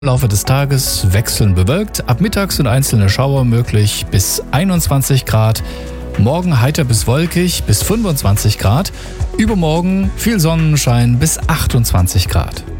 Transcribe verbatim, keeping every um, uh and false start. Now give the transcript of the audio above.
Im Laufe des Tages wechselnd bewölkt, ab mittags sind einzelne Schauer möglich bis einundzwanzig Grad. Morgen heiter bis wolkig bis fünfundzwanzig Grad. Übermorgen viel Sonnenschein bis achtundzwanzig Grad.